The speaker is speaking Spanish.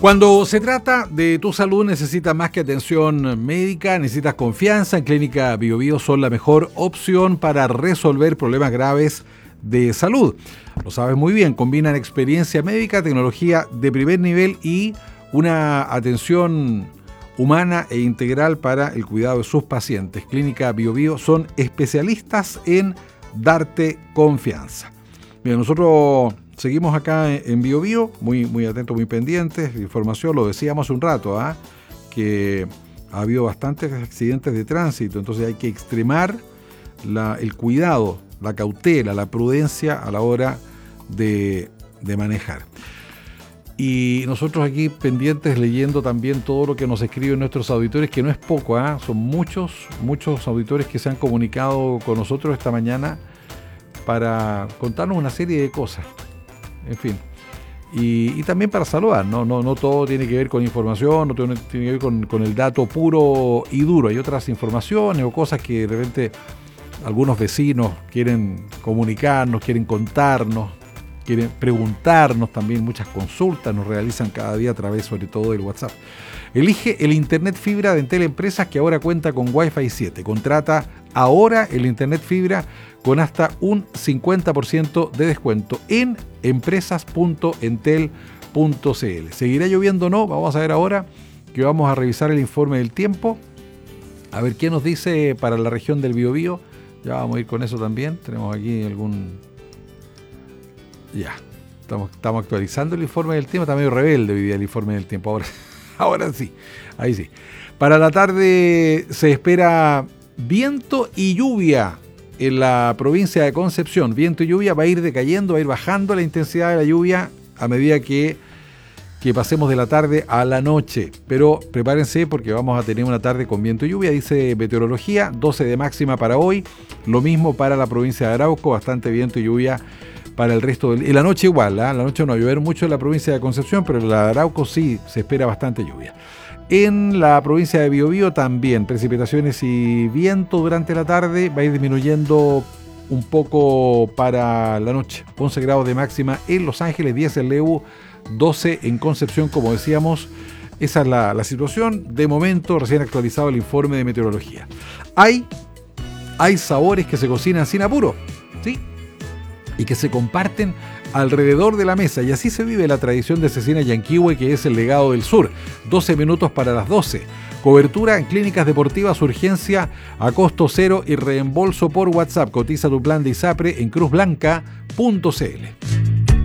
Cuando se trata de tu salud necesitas más que atención médica, necesitas confianza. En Clínica BioBio son la mejor opción para resolver problemas graves de salud. Lo sabes muy bien, combinan experiencia médica, tecnología de primer nivel y una atención humana e integral para el cuidado de sus pacientes. Clínica BioBio son especialistas en darte confianza. Bien, nosotros seguimos acá en BioBio, muy atentos, muy pendientes de información. Lo decíamos hace un rato, que ha habido bastantes accidentes de tránsito, entonces hay que extremar el cuidado, la cautela, la prudencia a la hora de manejar. Y nosotros aquí pendientes leyendo también todo lo que nos escriben nuestros auditores, que no es poco, son muchos auditores que se han comunicado con nosotros esta mañana para contarnos una serie de cosas. En fin, y también para saludar, no todo tiene que ver con información, no todo tiene que ver con el dato puro y duro. Hay otras informaciones o cosas que de repente algunos vecinos quieren comunicarnos, quieren contarnos, quieren preguntarnos también. Muchas consultas nos realizan cada día a través sobre todo del WhatsApp. Elige el Internet Fibra de Entel Empresas, que ahora cuenta con Wi-Fi 7. Contrata ahora el Internet Fibra con hasta un 50% de descuento en empresas.entel.cl. ¿Seguirá lloviendo o no? Vamos a ver ahora, que vamos a revisar el informe del tiempo. A ver qué nos dice para la región del Biobío. Ya vamos a ir con eso también. Tenemos aquí Ya, estamos actualizando el informe del tiempo. Está medio rebelde hoy día el informe del tiempo. Ahora sí, ahí sí. Para la tarde se espera viento y lluvia en la provincia de Concepción. Viento y lluvia, va a ir decayendo, va a ir bajando la intensidad de la lluvia a medida que pasemos de la tarde a la noche. Pero prepárense porque vamos a tener una tarde con viento y lluvia, dice meteorología, 12 de máxima para hoy. Lo mismo para la provincia de Arauco, bastante viento y lluvia para el resto del... Y la noche igual, la noche no va a llover mucho en la provincia de Concepción, pero en la de Arauco sí se espera bastante lluvia. En la provincia de Biobío también, precipitaciones y viento durante la tarde, va a ir disminuyendo un poco para la noche. 11 grados de máxima en Los Ángeles, 10 en Lebu, 12 en Concepción, como decíamos. Esa es la situación. De momento, recién actualizado el informe de meteorología. Hay sabores que se cocinan sin apuro, ¿sí? Y que se comparten alrededor de la mesa, y así se vive la tradición de Cecina Yanquihue, que es el legado del sur. 12 minutos para las 12. Cobertura en clínicas deportivas, urgencia a costo cero y reembolso por WhatsApp. Cotiza tu plan de ISAPRE en cruzblanca.cl.